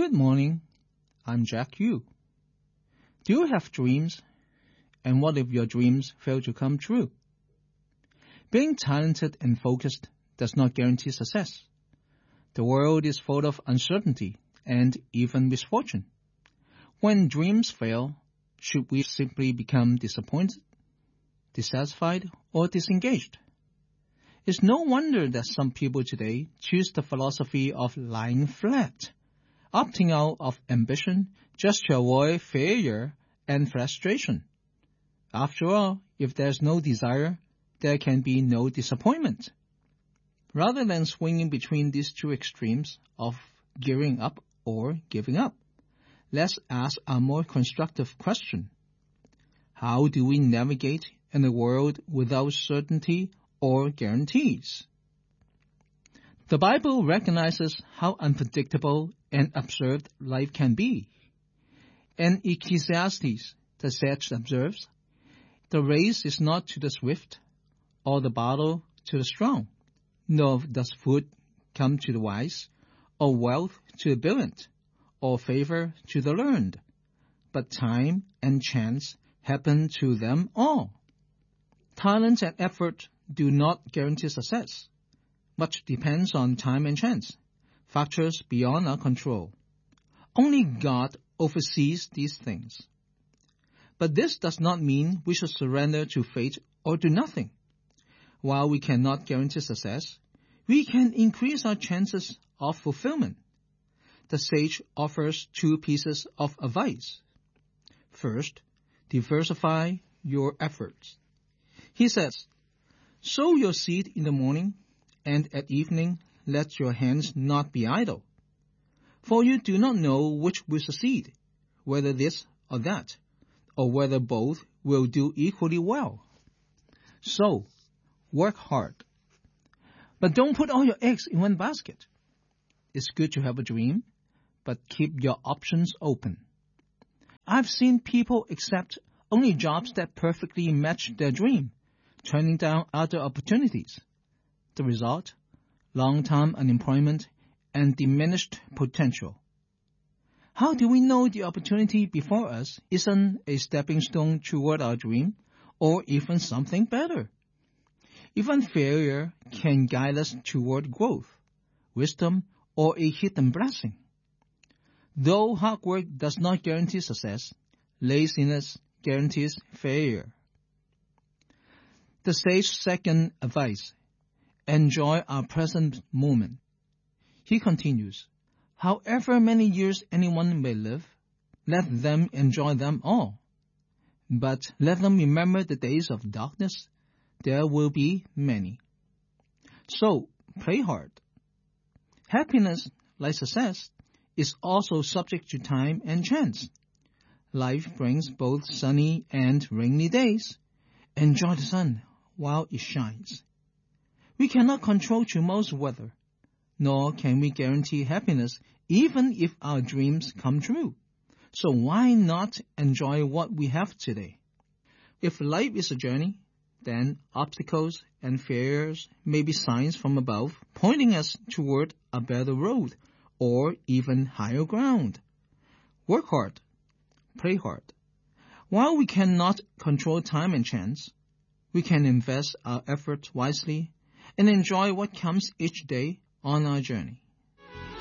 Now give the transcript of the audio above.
Good morning, I'm Jack Yu. Do you have dreams? And what if your dreams fail to come true? Being talented and focused does not guarantee success. The world is full of uncertainty and even misfortune. When dreams fail, should we simply become disappointed, dissatisfied, or disengaged? It's no wonder that some people today choose the philosophy of lying flat, opting out of ambition just to avoid failure and frustration. After all, if there's no desire, there can be no disappointment. Rather than swinging between these two extremes of gearing up or giving up, let's ask a more constructive question. How do we navigate in a world without certainty or guarantees? The Bible recognizes how unpredictable and absurd life can be. In Ecclesiastes, the sage observes, "The race is not to the swift, or the battle to the strong, nor does food come to the wise, or wealth to the brilliant, or favor to the learned. But time and chance happen to them all." Talent and effort do not guarantee success. Much depends on time and chance, factors beyond our control. Only God oversees these things. But this does not mean we should surrender to fate or do nothing. While we cannot guarantee success, we can increase our chances of fulfillment. The sage offers two pieces of advice. First, diversify your efforts. He says, "Sow your seed in the morning, and at evening let your hands not be idle. For you do not know which will succeed, whether this or that, or whether both will do equally well. So, work hard. But don't put all your eggs in one basket. It's good to have a dream, but keep your options open." I've seen people accept only jobs that perfectly match their dream, turning down other opportunities. The result? Long-term unemployment and diminished potential. How do we know the opportunity before us isn't a stepping stone toward our dream, or even something better? Even failure can guide us toward growth, wisdom, or a hidden blessing. Though hard work does not guarantee success, laziness guarantees failure. The sage's second advice: enjoy our present moment. He continues, however many years anyone may live, let them enjoy them all. But let them remember the days of darkness. There will be many. So, play hard. Happiness, like success, is also subject to time and chance. Life brings both sunny and rainy days. Enjoy the sun while it shines. We cannot control tomorrow's weather, nor can we guarantee happiness even if our dreams come true. So why not enjoy what we have today? If life is a journey, then obstacles and failures may be signs from above pointing us toward a better road or even higher ground. Work hard, play hard. While we cannot control time and chance, we can invest our efforts wisely and enjoy what comes each day on our journey.